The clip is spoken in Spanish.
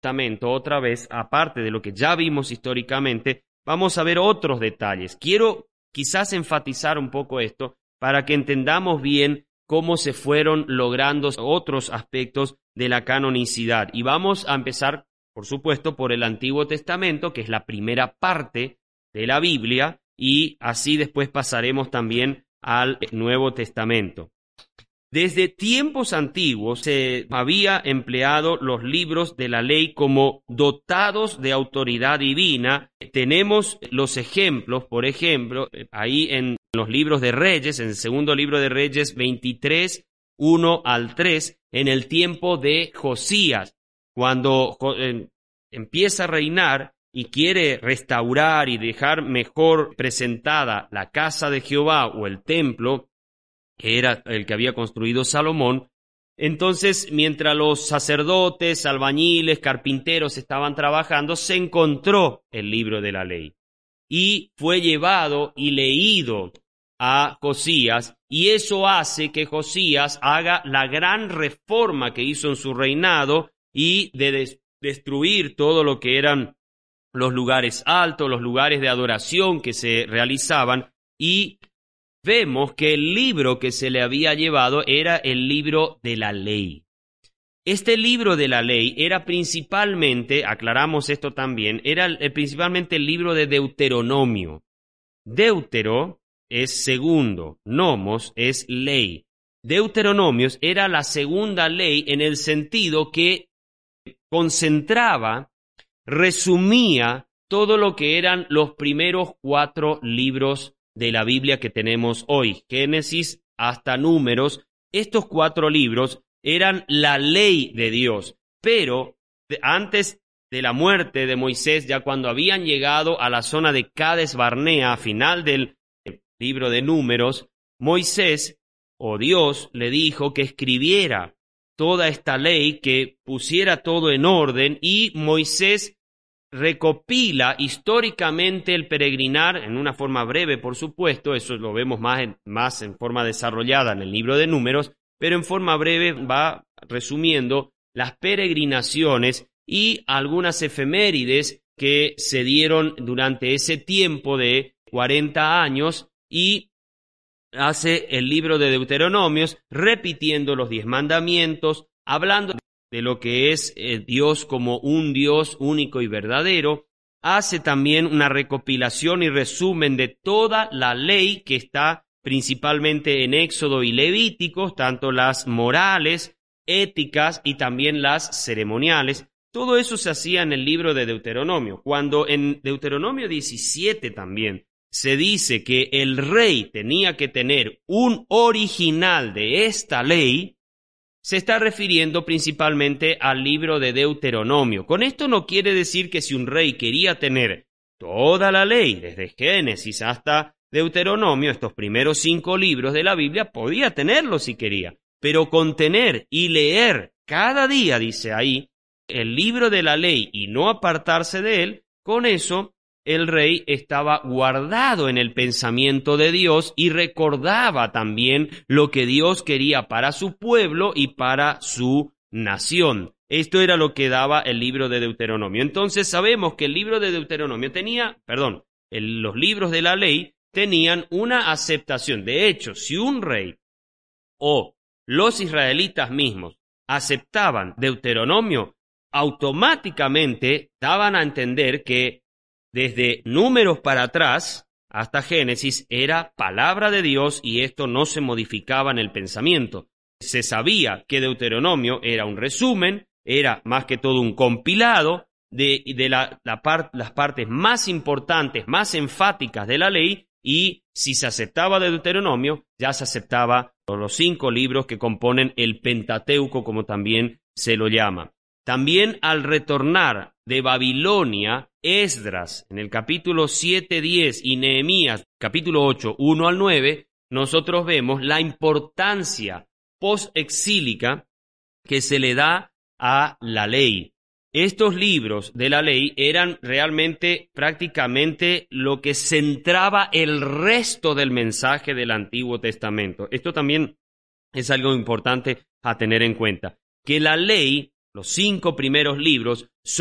Testamento, otra vez, aparte de lo que ya vimos históricamente, vamos a ver otros detalles. Quiero quizás enfatizar un poco esto para que entendamos bien cómo se fueron logrando otros aspectos de la canonicidad. Y vamos a empezar, por supuesto, por el Antiguo Testamento, que es la primera parte de la Biblia, y así después pasaremos también al Nuevo Testamento. Desde tiempos antiguos se había empleado los libros de la ley como dotados de autoridad divina. Tenemos los ejemplos, por ejemplo, ahí en los libros de Reyes, en el segundo libro de Reyes 23, 1 al 3, en el tiempo de Josías, cuando empieza a reinar y quiere restaurar y dejar mejor presentada la casa de Jehová o el templo, que era el que había construido Salomón. Entonces, mientras los sacerdotes, albañiles, carpinteros estaban trabajando, se encontró el libro de la ley y fue llevado y leído a Josías, y eso hace que Josías haga la gran reforma que hizo en su reinado y de destruir todo lo que eran los lugares altos, los lugares de adoración que se realizaban, y vemos que el libro que se le había llevado era el libro de la ley. Este libro de la ley era principalmente, aclaramos esto también, era principalmente el libro de Deuteronomio. Deutero es segundo, nomos es ley. Deuteronomios era la segunda ley en el sentido que concentraba, resumía todo lo que eran los primeros 4 libros de la Biblia que tenemos hoy, Génesis hasta Números. Estos 4 libros eran la ley de Dios, pero antes de la muerte de Moisés, ya cuando habían llegado a la zona de Cades Barnea, a final del libro de Números, Moisés o Dios le dijo que escribiera toda esta ley, que pusiera todo en orden, y Moisés recopila históricamente el peregrinar en una forma breve, por supuesto. Eso lo vemos más en forma desarrollada en el libro de Números, pero en forma breve va resumiendo las peregrinaciones y algunas efemérides que se dieron durante ese tiempo de 40 años, y hace el libro de Deuteronomios repitiendo los 10 mandamientos, hablando de lo que es Dios como un Dios único y verdadero. Hace también una recopilación y resumen de toda la ley que está principalmente en Éxodo y Levíticos, tanto las morales, éticas y también las ceremoniales. Todo eso se hacía en el libro de Deuteronomio. Cuando en Deuteronomio 17 también se dice que el rey tenía que tener un original de esta ley, se está refiriendo principalmente al libro de Deuteronomio. Con esto no quiere decir que si un rey quería tener toda la ley, desde Génesis hasta Deuteronomio, estos primeros 5 libros de la Biblia, podía tenerlo si quería. Pero con tener y leer cada día, dice ahí, el libro de la ley y no apartarse de él, con eso el rey estaba guardado en el pensamiento de Dios y recordaba también lo que Dios quería para su pueblo y para su nación. Esto era lo que daba el libro de Deuteronomio. Entonces sabemos que el libro de Deuteronomio los libros de la ley tenían una aceptación. De hecho, si un rey o los israelitas mismos aceptaban Deuteronomio, automáticamente daban a entender que desde Números para atrás hasta Génesis era palabra de Dios, y esto no se modificaba en el pensamiento. Se sabía que Deuteronomio era un resumen, era más que todo un compilado de las partes más importantes, más enfáticas de la ley, y si se aceptaba de Deuteronomio, ya se aceptaba los 5 libros que componen el Pentateuco, como también se lo llama. También al retornar de Babilonia, Esdras, en el capítulo 7-10, y Nehemías, capítulo 8, 1 al 9, nosotros vemos la importancia post-exílica que se le da a la ley. Estos libros de la ley eran realmente prácticamente lo que centraba el resto del mensaje del Antiguo Testamento. Esto también es algo importante a tener en cuenta, que la ley Los 5 primeros libros son